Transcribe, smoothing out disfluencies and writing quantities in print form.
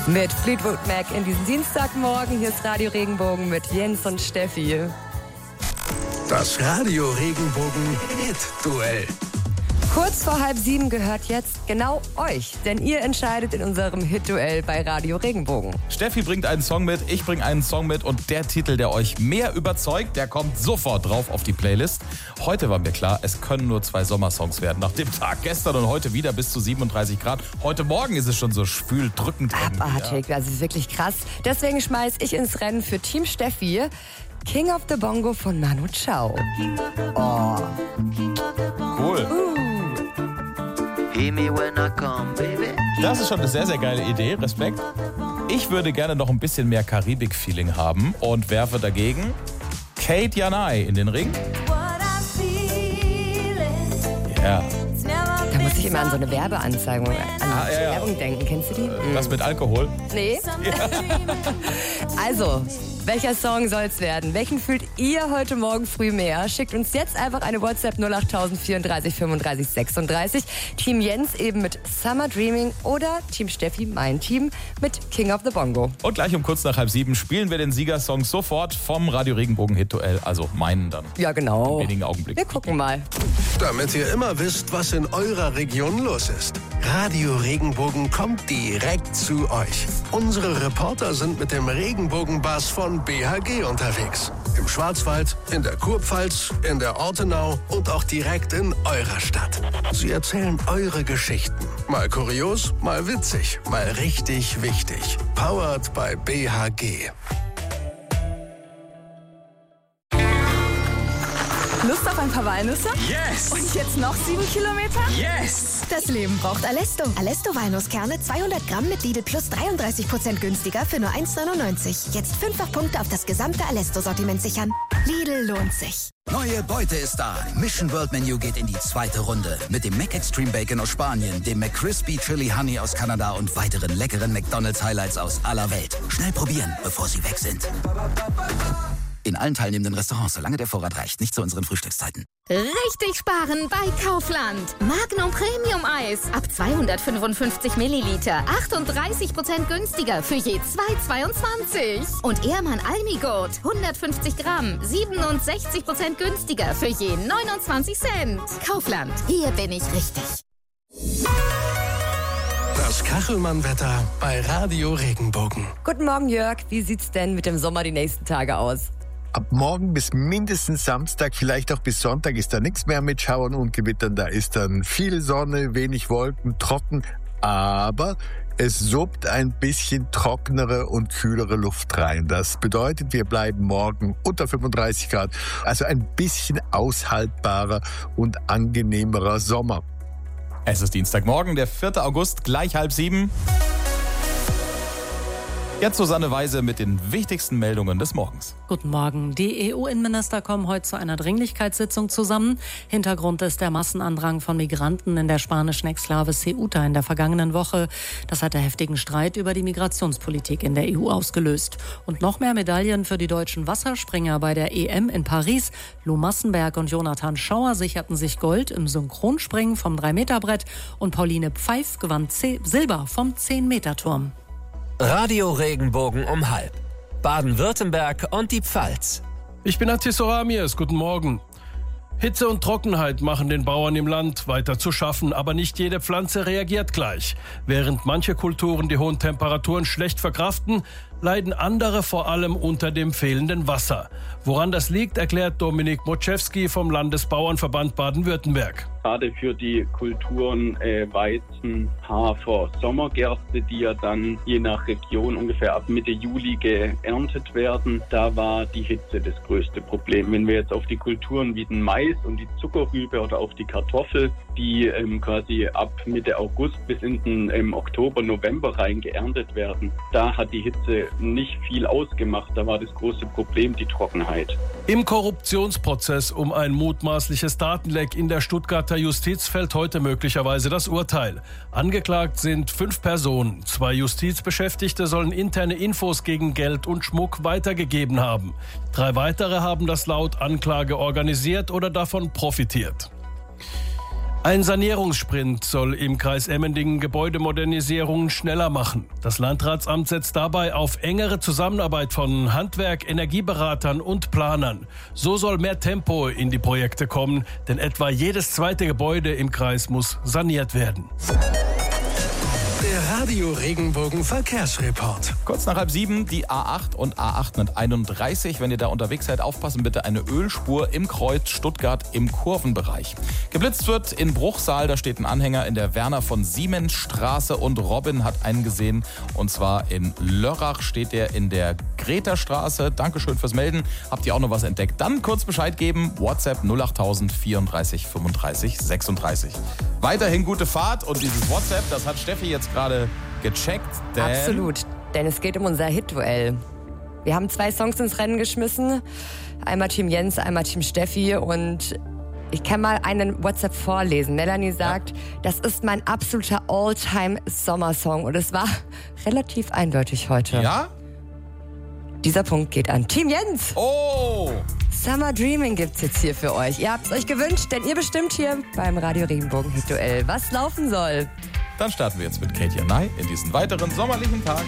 Mit Fleetwood Mac in diesem Dienstagmorgen. Hier ist Radio Regenbogen mit Jens und Steffi. Das Radio Regenbogen Hit-Duell. Kurz vor 6:30 gehört jetzt genau euch, denn ihr entscheidet in unserem Hit-Duell bei Radio Regenbogen. Steffi bringt einen Song mit, ich bringe einen Song mit und der Titel, der euch mehr überzeugt, der kommt sofort drauf auf die Playlist. Heute war mir klar, es können nur 2 Sommersongs werden nach dem Tag. Gestern und heute wieder bis zu 37 Grad. Heute Morgen ist es schon so schwül drückend. Abartig, das ist wirklich krass. Deswegen schmeiß ich ins Rennen für Team Steffi King of the Bongo von Manu Chao. Oh. Cool. Das ist schon eine sehr, sehr geile Idee. Respekt. Ich würde gerne noch ein bisschen mehr Karibik-Feeling haben und werfe dagegen Kate Janai in den Ring. Ja. Da muss ich immer an so eine Werbeanzeige, Werbung denken. Kennst du die? Das mit Alkohol? Nee. Ja. Also, welcher Song soll's werden? Welchen fühlt ihr heute Morgen früh mehr? Schickt uns jetzt einfach eine WhatsApp 08000 34 35 36. Team Jens eben mit Summer Dreaming oder Team Steffi, mein Team, mit King of the Bongo. Und gleich um kurz nach 6:30 spielen wir den Siegersong sofort vom Radio Regenbogen Hit-Duell, also meinen dann. Ja, genau. In wenigen Augenblicken. Wir gucken mal. Damit ihr immer wisst, was in eurer Region los ist. Radio Regenbogen kommt direkt zu euch. Unsere Reporter sind mit dem Regenbogenbus von BHG unterwegs. Im Schwarzwald, in der Kurpfalz, in der Ortenau und auch direkt in eurer Stadt. Sie erzählen eure Geschichten. Mal kurios, mal witzig, mal richtig wichtig. Powered by BHG. Lust auf ein paar Walnüsse? Yes! Und jetzt noch 7 Kilometer? Yes! Das Leben braucht Alesto. Alesto Walnusskerne 200 Gramm mit Lidl Plus 33% günstiger für nur 1,99. Jetzt 5-fach Punkte auf das gesamte Alesto-Sortiment sichern. Lidl lohnt sich. Neue Beute ist da. Mission World Menu geht in die 2. Runde. Mit dem Mac Extreme Bacon aus Spanien, dem McCrispy Chili Honey aus Kanada und weiteren leckeren McDonald's Highlights aus aller Welt. Schnell probieren, bevor sie weg sind. In allen teilnehmenden Restaurants, solange der Vorrat reicht. Nicht zu unseren Frühstückszeiten. Richtig sparen bei Kaufland. Magnum Premium Eis ab 255 Milliliter. 38% günstiger für je 2,22. Und Ehrmann Almigurt 150 Gramm. 67% günstiger für je 29 Cent. Kaufland, hier bin ich richtig. Das Kachelmann-Wetter bei Radio Regenbogen. Guten Morgen, Jörg. Wie sieht's denn mit dem Sommer die nächsten Tage aus? Ab morgen bis mindestens Samstag, vielleicht auch bis Sonntag ist da nichts mehr mit Schauern und Gewittern. Da ist dann viel Sonne, wenig Wolken, trocken, aber es suppt ein bisschen trockenere und kühlere Luft rein. Das bedeutet, wir bleiben morgen unter 35 Grad, also ein bisschen aushaltbarer und angenehmerer Sommer. Es ist Dienstagmorgen, der 4. August, gleich 6:30. Jetzt Susanne Weise mit den wichtigsten Meldungen des Morgens. Guten Morgen. Die EU-Innenminister kommen heute zu einer Dringlichkeitssitzung zusammen. Hintergrund ist der Massenandrang von Migranten in der spanischen Exklave Ceuta in der vergangenen Woche. Das hat heftigen Streit über die Migrationspolitik in der EU ausgelöst. Und noch mehr Medaillen für die deutschen Wasserspringer bei der EM in Paris. Lou Massenberg und Jonathan Schauer sicherten sich Gold im Synchronspringen vom 3-Meter-Brett und Pauline Pfeif gewann Silber vom 10-Meter-Turm. Radio Regenbogen um 12:30. Baden-Württemberg und die Pfalz. Ich bin Atis Ramirez, guten Morgen. Hitze und Trockenheit machen den Bauern im Land weiter zu schaffen, aber nicht jede Pflanze reagiert gleich. Während manche Kulturen die hohen Temperaturen schlecht verkraften, leiden andere vor allem unter dem fehlenden Wasser. Woran das liegt, erklärt Dominik Moczewski vom Landesbauernverband Baden-Württemberg. Gerade für die Kulturen Weizen, Hafer, Sommergerste, die ja dann je nach Region ungefähr ab Mitte Juli geerntet werden, da war die Hitze das größte Problem. Wenn wir jetzt auf die Kulturen wie den Mais und die Zuckerrübe oder auch die Kartoffel, die quasi ab Mitte August bis in den Oktober, November rein geerntet werden, da hat die Hitze nicht viel ausgemacht. Da war das große Problem die Trockenheit. Im Korruptionsprozess um ein mutmaßliches Datenleck in der Stuttgarter Justiz fällt heute möglicherweise das Urteil. Angeklagt sind 5 Personen. 2 Justizbeschäftigte sollen interne Infos gegen Geld und Schmuck weitergegeben haben. 3 weitere haben das laut Anklage organisiert oder davon profitiert. Ein Sanierungssprint soll im Kreis Emmendingen Gebäudemodernisierungen schneller machen. Das Landratsamt setzt dabei auf engere Zusammenarbeit von Handwerk, Energieberatern und Planern. So soll mehr Tempo in die Projekte kommen, denn etwa jedes zweite Gebäude im Kreis muss saniert werden. Der Radio Regenbogen Verkehrsreport. Kurz nach 6:30 die A8 und A831. Wenn ihr da unterwegs seid, aufpassen bitte, eine Ölspur im Kreuz Stuttgart im Kurvenbereich. Geblitzt wird in Bruchsal, da steht ein Anhänger in der Werner von Siemens Straße und Robin hat einen gesehen. Und zwar in Lörrach steht der in der Greta Straße. Dankeschön fürs Melden. Habt ihr auch noch was entdeckt? Dann kurz Bescheid geben. WhatsApp 08000 34 35 36. Weiterhin gute Fahrt und dieses WhatsApp, das hat Steffi jetzt gerade gecheckt. Absolut, denn es geht um unser Hit-Duell. Wir haben 2 Songs ins Rennen geschmissen. Einmal Team Jens, einmal Team Steffi. Und ich kann mal einen WhatsApp vorlesen. Melanie sagt, das ist mein absoluter All-Time-Sommersong. Und es war relativ eindeutig heute. Ja? Dieser Punkt geht an Team Jens. Oh! Summer Dreaming gibt's jetzt hier für euch. Ihr habt's euch gewünscht, denn ihr bestimmt hier beim Radio Regenbogen Hit Duell, was laufen soll. Dann starten wir jetzt mit Katie Nye in diesen weiteren sommerlichen Tag.